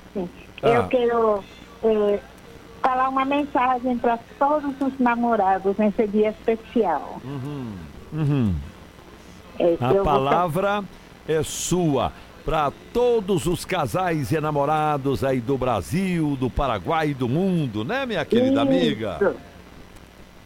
Sim. Eu quero falar uma mensagem para todos os namorados nesse dia especial. A palavra é sua. Para todos os casais e namorados aí do Brasil, do Paraguai e do mundo, né, minha querida amiga?